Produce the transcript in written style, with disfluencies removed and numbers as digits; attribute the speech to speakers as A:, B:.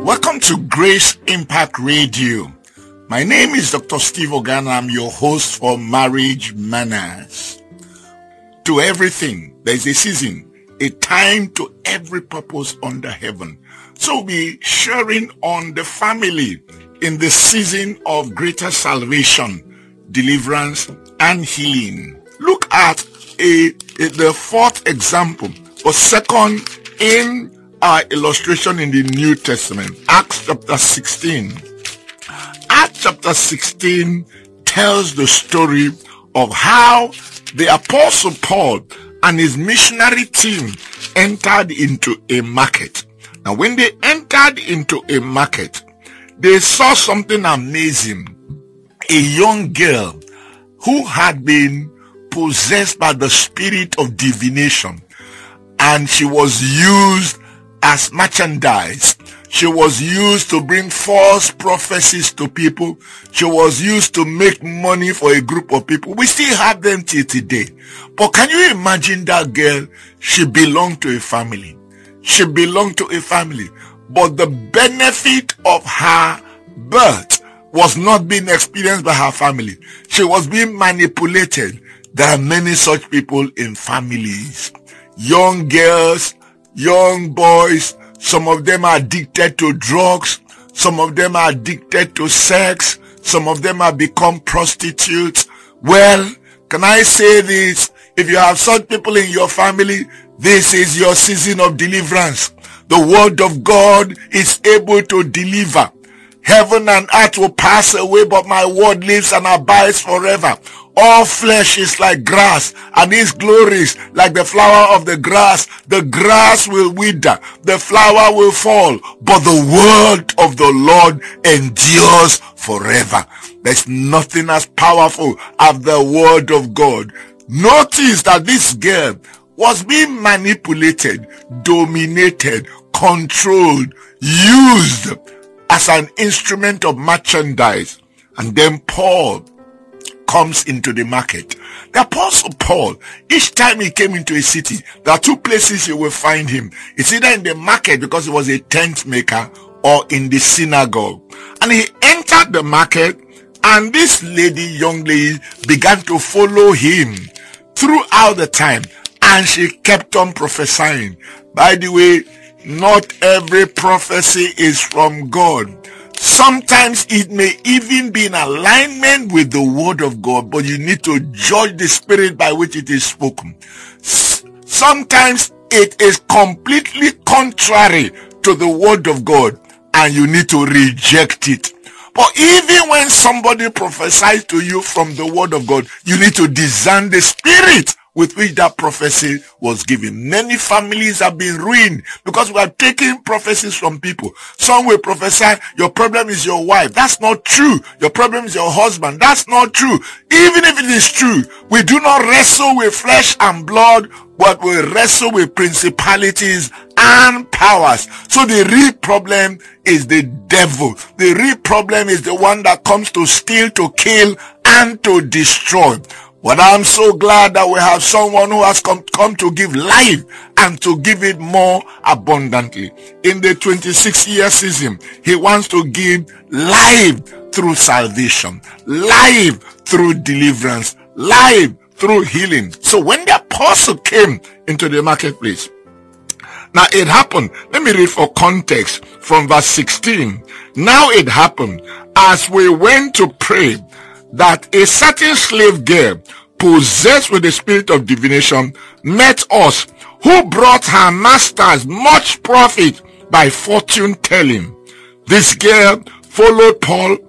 A: Welcome to Grace Impact Radio. My name is Dr. Steve Ogana. I'm your host for Marriage Manners. To everything, there's a season, a time to every purpose under heaven. So we'll be sharing on the family in the season of greater salvation, deliverance, and healing. Look at the fourth example, or second in our illustration in the New Testament, Acts chapter 16. Acts chapter 16 tells the story of how the Apostle Paul and his missionary team entered into a market. Now, when they entered into a market, they saw something amazing. A young girl who had been possessed by the spirit of divination, and she was used as merchandise. She was used to bring false prophecies to people. She was used to make money for a group of people. We still have them till today. But can you imagine that girl? She belonged to a family. She belonged to a family. But the benefit of her birth was not being experienced by her family. She was being manipulated. There are many such people in families. Young girls, young boys, some of them are addicted to drugs, some of them are addicted to sex, some of them have become prostitutes. Well, can I say this? If you have such people in your family, this is your season of deliverance. The word of God is able to deliver. Heaven and earth will pass away, but my word lives and abides forever. All flesh is like grass, and his glories like the flower of the grass. The grass will wither, the flower will fall, but the word of the Lord endures forever. There's nothing as powerful as the word of God. Notice that this girl was being manipulated, dominated, controlled, used as an instrument of merchandise. And then Paul comes into the market. The Apostle Paul, each time he came into a city, there are two places you will find him. It's either in the market, because he was a tent maker, or in the synagogue. And he entered the market, and this young lady, began to follow him throughout the time, and she kept on prophesying. By the way, not every prophecy is from God. Sometimes it may even be in alignment with the word of God, but you need to judge the spirit by which it is spoken. Sometimes it is completely contrary to the word of God, and you need to reject it. But even when somebody prophesies to you from the word of God, you need to discern the spirit with which that prophecy was given. Many families have been ruined because we are taking prophecies from people. Some will prophesy, your problem is your wife. That's not true. Your problem is your husband. That's not true. Even if it is true, we do not wrestle with flesh and blood, but we wrestle with principalities and powers. So the real problem is the devil. The real problem is the one that comes to steal, to kill, and to destroy. But I'm so glad that we have someone who has come to give life and to give it more abundantly. In the 26-year season, he wants to give life through salvation, life through deliverance, life through healing. So when the apostle came into the marketplace, now it happened, let me read for context from verse 16. Now it happened, as we went to pray, that a certain slave girl, possessed with the spirit of divination, met us, who brought her masters much profit by fortune telling. This girl followed Paul